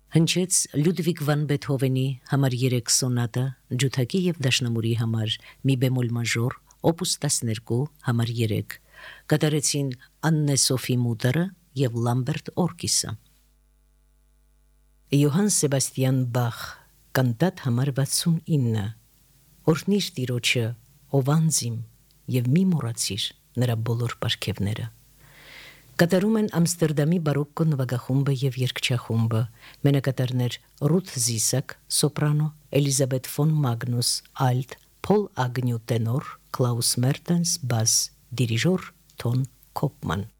Հնչեց Լյուդվիգ վան Բեթհովենի համար 3 սոնատը, ջութակի եւ դաշնամուրի համար մի բեմոլ մաժոր, օպուս 12 համար 3, կատարեցին Աննե Սոֆի Մուտերը եւ Լամբերտ Օրկիսը։ Յոհան Սեբաստիան Բախ, կանտատ համար 69, օրհնիր Տիրոջը, ով անձիմ, եւ մի մոռացիր նրա բոլոր պարգևները։ Կատարում են Ամստերդամի բարոկկո նվագախումբը եւ երգչախումբը, մենակատարներ Ռութ Զիսակ, սոպրանո, Էլիզաբեթ ֆոն Մագնուս, ալտ, Փոլ Ագնյու տենոր, Կլաուս Մերտենս, բաս, դիրիժոր Թոն Կոպման։